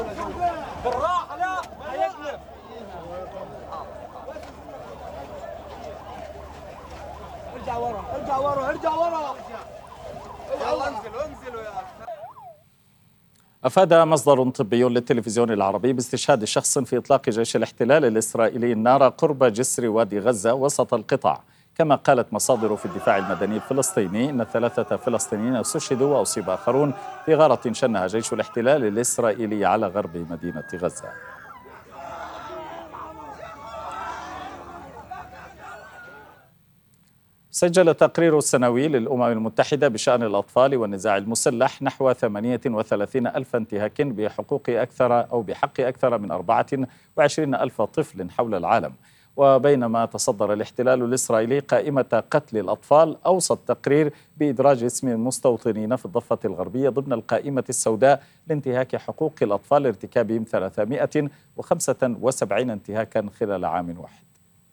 بالراحة لا هيقلب. ارجع ورا ارجع ورا ارجع ورا. يلا انزلوا انزلوا يا أخي. أفاد مصدر طبي للتلفزيون العربي باستشهاد شخص في إطلاق جيش الاحتلال الإسرائيلي النار قرب جسر وادي غزة وسط القطاع. كما قالت مصادر في الدفاع المدني الفلسطيني إن 3 فلسطينيين استشهدوا وأصيب آخرون في غارة شنها جيش الاحتلال الإسرائيلي على غرب مدينة غزة. سجل تقرير السنوي للأمم المتحدة بشأن الأطفال والنزاع المسلح نحو 38 ألف انتهاك بحق أكثر من 24 ألف طفل حول العالم. وبينما تصدر الاحتلال الإسرائيلي قائمة قتل الأطفال، أوصى التقرير بإدراج اسم المستوطنين في الضفة الغربية ضمن القائمة السوداء لانتهاك حقوق الأطفال لارتكابهم 375 انتهاكا خلال عام واحد.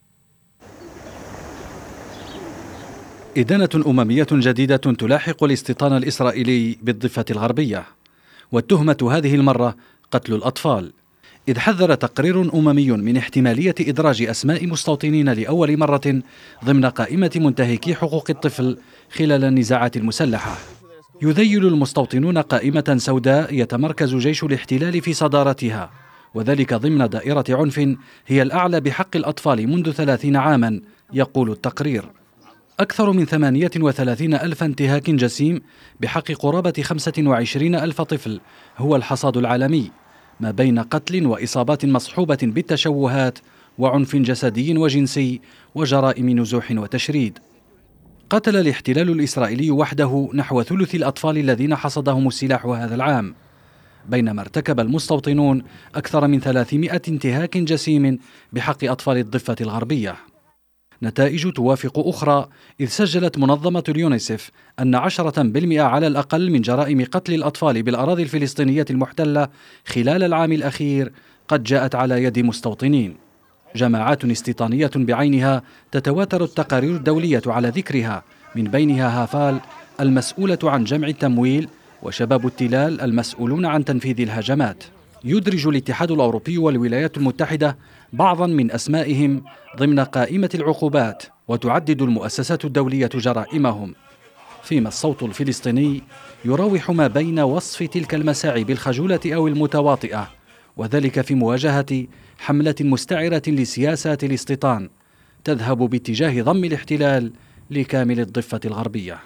إدانة أممية جديدة تلاحق الاستيطان الإسرائيلي بالضفة الغربية، والتهمة هذه المرة قتل الأطفال، إذ حذر تقرير أممي من احتمالية إدراج أسماء مستوطنين لأول مرة ضمن قائمة منتهكي حقوق الطفل خلال النزاعات المسلحة. يذيل المستوطنون قائمة سوداء يتمركز جيش الاحتلال في صدارتها، وذلك ضمن دائرة عنف هي الأعلى بحق الأطفال منذ 30 عاما. يقول التقرير أكثر من 38 ألف انتهاك جسيم بحق قرابة 25 ألف طفل هو الحصاد العالمي، ما بين قتل وإصابات مصحوبة بالتشوهات وعنف جسدي وجنسي وجرائم نزوح وتشريد. قتل الاحتلال الإسرائيلي وحده نحو ثلث الأطفال الذين حصدهم السلاح هذا العام، بينما ارتكب المستوطنون أكثر من 300 انتهاك جسيم بحق أطفال الضفة الغربية. نتائج توافق أخرى، إذ سجلت منظمة اليونيسف أن 10% على الأقل من جرائم قتل الأطفال بالأراضي الفلسطينية المحتلة خلال العام الأخير قد جاءت على يد مستوطنين. جماعات استيطانية بعينها تتواتر التقارير الدولية على ذكرها، من بينها هافال المسؤولة عن جمع التمويل وشباب التلال المسؤولون عن تنفيذ الهجمات. يدرج الاتحاد الأوروبي والولايات المتحدة بعضا من أسمائهم ضمن قائمة العقوبات، وتعدد المؤسسات الدولية جرائمهم، فيما الصوت الفلسطيني يراوح ما بين وصف تلك المساعي بالخجولة أو المتواطئة، وذلك في مواجهة حملة مستعرة لسياسات الاستيطان تذهب باتجاه ضم الاحتلال لكامل الضفة الغربية.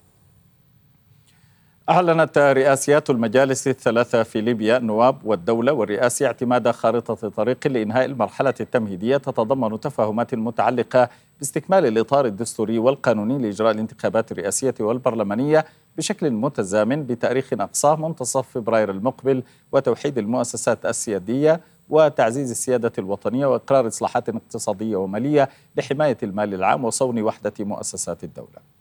أعلنت رئاسيات المجالس الثلاثة في ليبيا النواب والدولة والرئاسي اعتماد خارطة طريق لإنهاء المرحلة التمهيدية تتضمن تفاهمات متعلقة باستكمال الإطار الدستوري والقانوني لإجراء الانتخابات الرئاسية والبرلمانية بشكل متزامن بتاريخ أقصاه منتصف فبراير المقبل، وتوحيد المؤسسات السيادية وتعزيز السيادة الوطنية وإقرار إصلاحات اقتصادية ومالية لحماية المال العام وصون وحدة مؤسسات الدولة.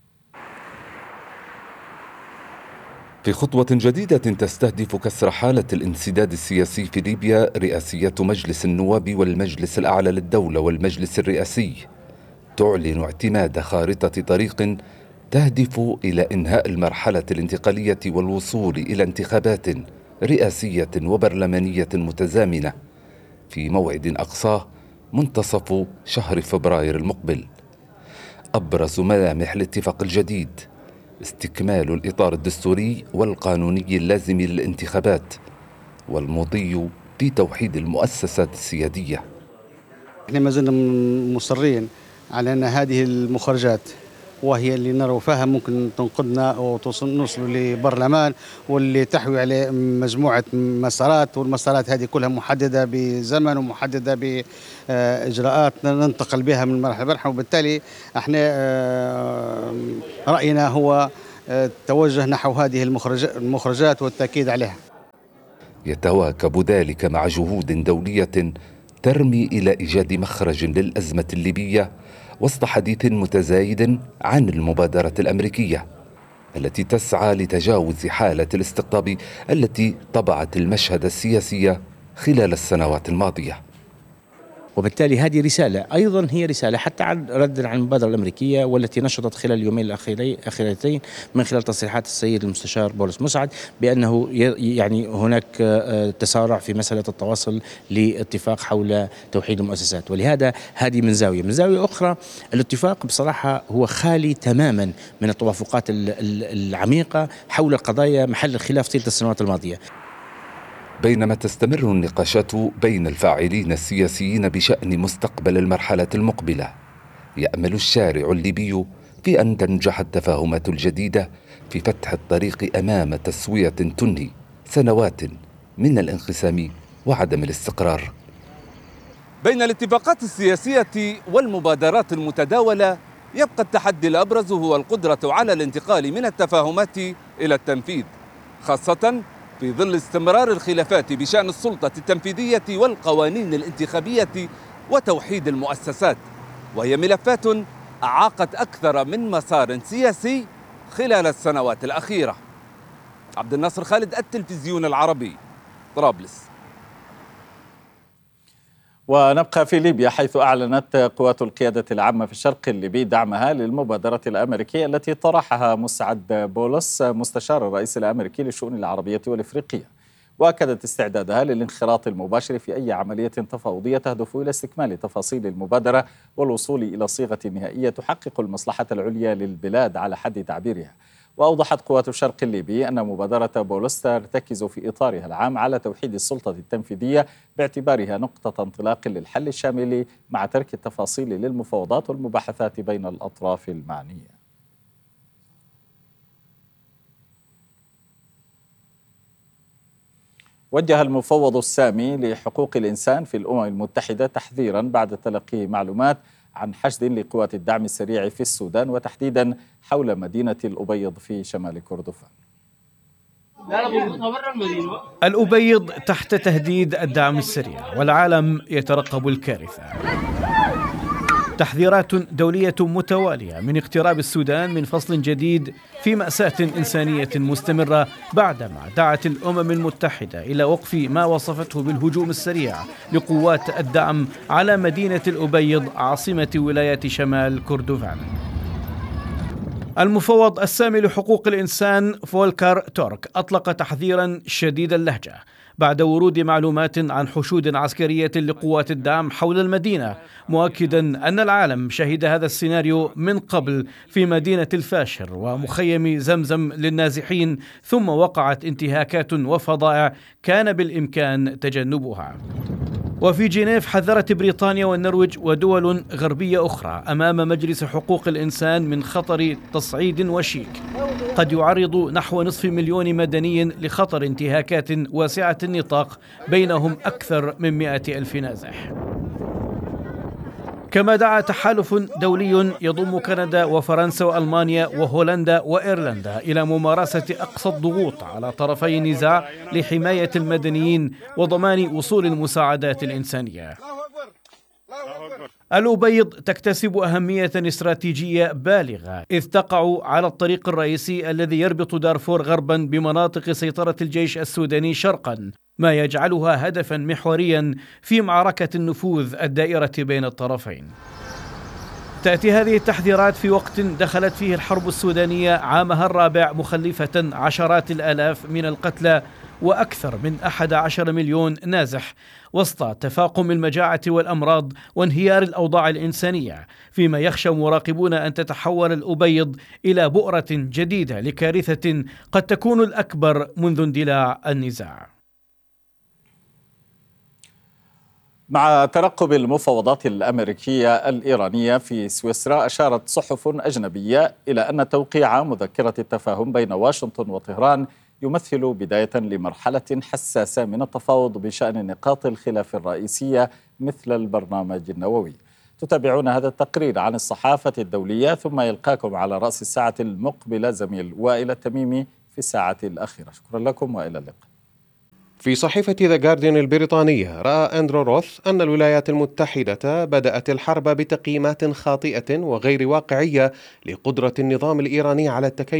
في خطوة جديدة تستهدف كسر حالة الانسداد السياسي في ليبيا، رئاسية مجلس النواب والمجلس الأعلى للدولة والمجلس الرئاسي تعلن اعتماد خارطة طريق تهدف إلى إنهاء المرحلة الانتقالية والوصول إلى انتخابات رئاسية وبرلمانية متزامنة في موعد أقصاه منتصف شهر فبراير المقبل. أبرز ملامح الاتفاق الجديد استكمال الإطار الدستوري والقانوني اللازم للانتخابات، والمضي في توحيد المؤسسات السيادية. احنا ما زلنا مصرين على أن هذه المخرجات وهي اللي نرى فيها ممكن تنقذنا ونوصل لبرلمان واللي تحوي عليه مجموعة مسارات، والمسارات هذه كلها محددة بزمن ومحددة بإجراءات ننتقل بها من مرحلة لمرحلة، وبالتالي احنا رأينا هو التوجه نحو هذه المخرجات والتأكيد عليها. يتواكب ذلك مع جهود دولية ترمي إلى إيجاد مخرج للأزمة الليبية وسط حديث متزايد عن المبادرة الأمريكية التي تسعى لتجاوز حالة الاستقطاب التي طبعت المشهد السياسي خلال السنوات الماضية. وبالتالي هذه رسالة أيضا، هي رسالة حتى ردا على المبادرة الأمريكية والتي نشطت خلال اليومين الأخيرتين من خلال تصريحات السيد المستشار بولس مسعد بأنه يعني هناك تسارع في مسألة التواصل لاتفاق حول توحيد المؤسسات. ولهذا هذه من زاوية أخرى الاتفاق بصراحة هو خالي تماما من التوافقات العميقة حول القضايا محل الخلاف طيلة السنوات الماضية. بينما تستمر النقاشات بين الفاعلين السياسيين بشأن مستقبل المرحلة المقبلة، يأمل الشارع الليبي في أن تنجح التفاهمات الجديدة في فتح الطريق أمام تسوية تنهي سنوات من الانقسام وعدم الاستقرار. بين الاتفاقات السياسية والمبادرات المتداولة يبقى التحدي الأبرز هو القدرة على الانتقال من التفاهمات إلى التنفيذ، خاصة في ظل استمرار الخلافات بشأن السلطة التنفيذية والقوانين الانتخابية وتوحيد المؤسسات، وهي ملفات أعاقت أكثر من مسار سياسي خلال السنوات الأخيرة. عبد الناصر خالد، التلفزيون العربي، طرابلس. ونبقى في ليبيا، حيث أعلنت قوات القيادة العامة في الشرق الليبي دعمها للمبادرة الأمريكية التي طرحها مسعد بولس مستشار الرئيس الأمريكي للشؤون العربية والإفريقية، وأكدت استعدادها للانخراط المباشر في أي عملية تفاوضية تهدف إلى استكمال تفاصيل المبادرة والوصول إلى صيغة نهائية تحقق المصلحة العليا للبلاد على حد تعبيرها. وأوضحت قوات الشرق الليبي أن مبادرة بولس ترتكز في إطارها العام على توحيد السلطة التنفيذية باعتبارها نقطة انطلاق للحل الشامل مع ترك التفاصيل للمفاوضات والمباحثات بين الأطراف المعنية. وجه المفوض السامي لحقوق الإنسان في الأمم المتحدة تحذيرا بعد تلقي معلومات عن حشد لقوات الدعم السريع في السودان، وتحديدا حول مدينة الأبيض في شمال كردفان. الأبيض تحت تهديد الدعم السريع والعالم يترقب الكارثة. تحذيرات دولية متوالية من اقتراب السودان من فصل جديد في مأساة إنسانية مستمرة بعدما دعت الأمم المتحدة إلى وقف ما وصفته بالهجوم السريع لقوات الدعم على مدينة الأبيض عاصمة ولاية شمال كردفان. المفوض السامي لحقوق الإنسان فولكر تورك أطلق تحذيرا شديد اللهجة بعد ورود معلومات عن حشود عسكرية لقوات الدعم حول المدينة، مؤكدا أن العالم شهد هذا السيناريو من قبل في مدينة الفاشر ومخيم زمزم للنازحين، ثم وقعت انتهاكات وفظائع كان بالإمكان تجنبها. وفي جنيف حذرت بريطانيا والنرويج ودول غربية أخرى أمام مجلس حقوق الإنسان من خطر تصعيد وشيك قد يعرض نحو 500,000 مدني لخطر انتهاكات واسعة النطاق، بينهم أكثر من 100,000 نازح. كما دعا تحالف دولي يضم كندا وفرنسا وألمانيا وهولندا وإيرلندا إلى ممارسة أقصى الضغوط على طرفي النزاع لحماية المدنيين وضمان وصول المساعدات الإنسانية. الأبيض تكتسب أهمية استراتيجية بالغة إذ تقع على الطريق الرئيسي الذي يربط دارفور غربا بمناطق سيطرة الجيش السوداني شرقا، ما يجعلها هدفا محوريا في معركة النفوذ الدائرة بين الطرفين. تأتي هذه التحذيرات في وقت دخلت فيه الحرب السودانية عامها الرابع مخلفة عشرات الآلاف من القتلى وأكثر من 11 مليون نازح، وسط تفاقم المجاعة والأمراض وانهيار الأوضاع الإنسانية، فيما يخشى مراقبون أن تتحول الأبيض إلى بؤرة جديدة لكارثة قد تكون الأكبر منذ اندلاع النزاع. مع ترقب المفاوضات الأمريكية الإيرانية في سويسرا، أشارت صحف أجنبية إلى أن توقيع مذكرة التفاهم بين واشنطن وطهران يمثل بداية لمرحلة حساسة من التفاوض بشأن نقاط الخلاف الرئيسية مثل البرنامج النووي. تتابعون هذا التقرير عن الصحافة الدولية، ثم يلقاكم على رأس الساعة المقبلة زميل وائل التميمي في الساعة الأخيرة. شكرا لكم وإلى اللقاء. في صحيفة ذا جارديان البريطانية رأى أندرو روث أن الولايات المتحدة بدأت الحرب بتقييمات خاطئة وغير واقعية لقدرة النظام الإيراني على التكيف،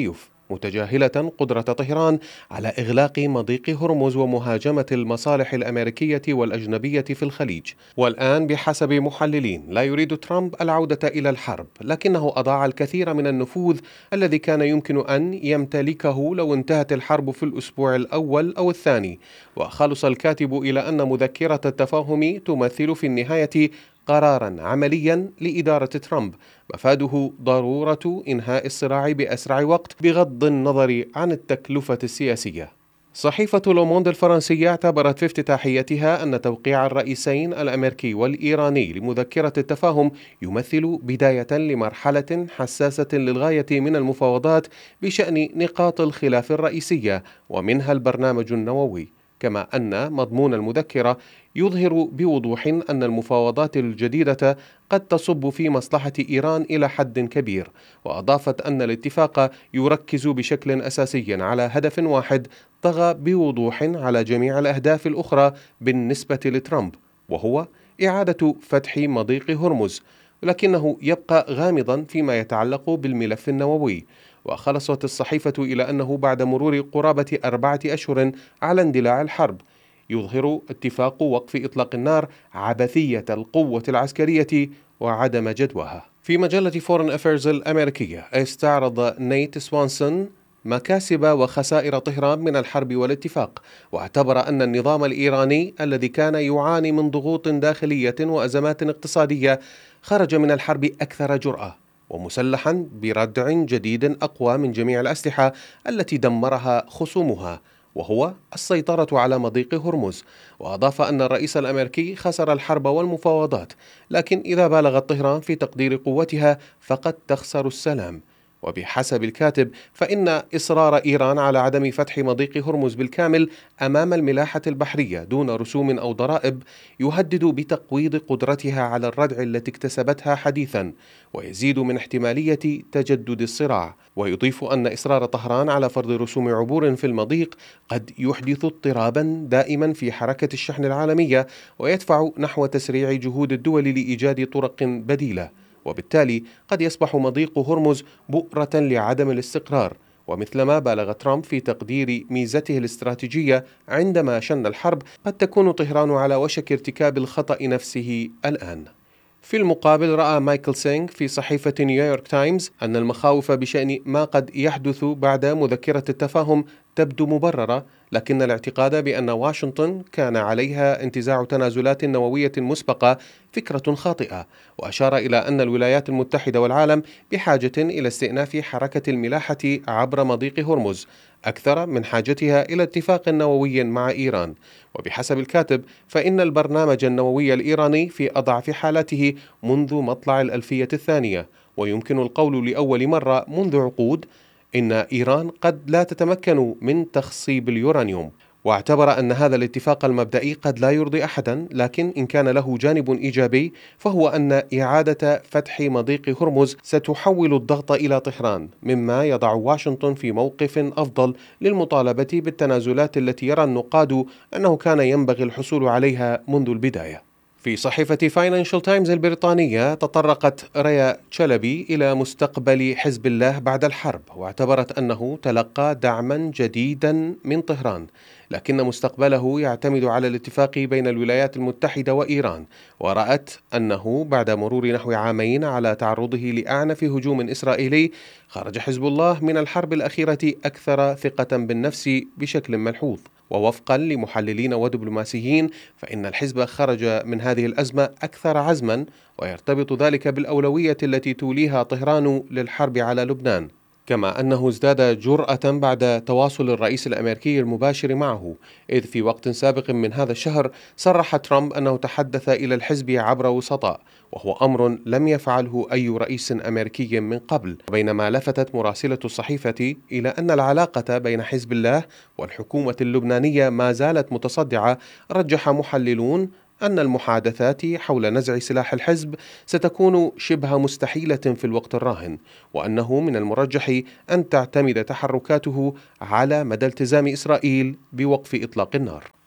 متجاهلة قدرة طهران على إغلاق مضيق هرمز ومهاجمة المصالح الأمريكية والأجنبية في الخليج. والآن بحسب محللين لا يريد ترامب العودة إلى الحرب، لكنه أضاع الكثير من النفوذ الذي كان يمكن أن يمتلكه لو انتهت الحرب في الأسبوع الأول أو الثاني. وخلص الكاتب إلى أن مذكرة التفاهم تمثل في النهاية قراراً عملياً لإدارة ترامب مفاده ضرورة إنهاء الصراع بأسرع وقت بغض النظر عن التكلفة السياسية. صحيفة لوموند الفرنسية اعتبرت في افتتاحيتها أن توقيع الرئيسين الأمريكي والإيراني لمذكرة التفاهم يمثل بداية لمرحلة حساسة للغاية من المفاوضات بشأن نقاط الخلاف الرئيسية ومنها البرنامج النووي، كما أن مضمون المذكرة يظهر بوضوح أن المفاوضات الجديدة قد تصب في مصلحة إيران إلى حد كبير. وأضافت أن الاتفاق يركز بشكل أساسي على هدف واحد طغى بوضوح على جميع الأهداف الأخرى بالنسبة لترامب، وهو إعادة فتح مضيق هرمز، لكنه يبقى غامضا فيما يتعلق بالملف النووي. وخلصت الصحيفة إلى أنه بعد مرور قرابة 4 أشهر على اندلاع الحرب يظهر اتفاق وقف إطلاق النار عبثية القوة العسكرية وعدم جدواها. في مجلة فورن أفيرز الأمريكية استعرض نيت سوانسون مكاسب وخسائر طهران من الحرب والاتفاق، واعتبر أن النظام الإيراني الذي كان يعاني من ضغوط داخلية وأزمات اقتصادية خرج من الحرب أكثر جرأة ومسلحا بردع جديد أقوى من جميع الأسلحة التي دمرها خصومها، وهو السيطرة على مضيق هرمز. وأضاف أن الرئيس الأمريكي خسر الحرب والمفاوضات، لكن إذا بالغت طهران في تقدير قوتها فقد تخسر السلام. وبحسب الكاتب فإن إصرار إيران على عدم فتح مضيق هرمز بالكامل أمام الملاحة البحرية دون رسوم أو ضرائب يهدد بتقويض قدرتها على الردع التي اكتسبتها حديثا، ويزيد من احتمالية تجدد الصراع. ويضيف أن إصرار طهران على فرض رسوم عبور في المضيق قد يحدث اضطرابا دائما في حركة الشحن العالمية ويدفع نحو تسريع جهود الدول لإيجاد طرق بديلة، وبالتالي قد يصبح مضيق هرمز بؤرة لعدم الاستقرار. ومثلما بالغ ترامب في تقدير ميزته الاستراتيجية عندما شن الحرب، قد تكون طهران على وشك ارتكاب الخطأ نفسه الآن. في المقابل رأى مايكل سينغ في صحيفة نيويورك تايمز أن المخاوف بشأن ما قد يحدث بعد مذكرة التفاهم تبدو مبررة، لكن الاعتقاد بأن واشنطن كان عليها انتزاع تنازلات نووية مسبقة فكرة خاطئة. وأشار إلى أن الولايات المتحدة والعالم بحاجة إلى استئناف حركة الملاحة عبر مضيق هرمز أكثر من حاجتها إلى اتفاق نووي مع إيران. وبحسب الكاتب فإن البرنامج النووي الإيراني في أضعف حالاته منذ مطلع الألفية الثانية، ويمكن القول لأول مرة منذ عقود إن إيران قد لا تتمكن من تخصيب اليورانيوم. واعتبر أن هذا الاتفاق المبدئي قد لا يرضي أحدا، لكن إن كان له جانب إيجابي فهو أن إعادة فتح مضيق هرمز ستحول الضغط إلى طهران، مما يضع واشنطن في موقف أفضل للمطالبة بالتنازلات التي يرى النقاد أنه كان ينبغي الحصول عليها منذ البداية. في صحيفة فاينانشال تايمز البريطانية تطرقت ريا تشلبي إلى مستقبل حزب الله بعد الحرب، واعتبرت أنه تلقى دعما جديدا من طهران، لكن مستقبله يعتمد على الاتفاق بين الولايات المتحدة وإيران. ورأت أنه بعد مرور نحو عامين على تعرضه لأعنف هجوم إسرائيلي خرج حزب الله من الحرب الأخيرة أكثر ثقة بالنفس بشكل ملحوظ. ووفقا لمحللين ودبلوماسيين فإن الحزب خرج من هذه الأزمة أكثر عزما، ويرتبط ذلك بالأولوية التي توليها طهران للحرب على لبنان، كما أنه ازداد جرأة بعد تواصل الرئيس الأمريكي المباشر معه، إذ في وقت سابق من هذا الشهر صرح ترامب أنه تحدث إلى الحزب عبر وسطاء، وهو أمر لم يفعله أي رئيس أمريكي من قبل. بينما لفتت مراسلة الصحيفة إلى أن العلاقة بين حزب الله والحكومة اللبنانية ما زالت متصدعة، رجح محللون أن المحادثات حول نزع سلاح الحزب ستكون شبه مستحيلة في الوقت الراهن، وأنه من المرجح أن تعتمد تحركاته على مدى التزام إسرائيل بوقف إطلاق النار.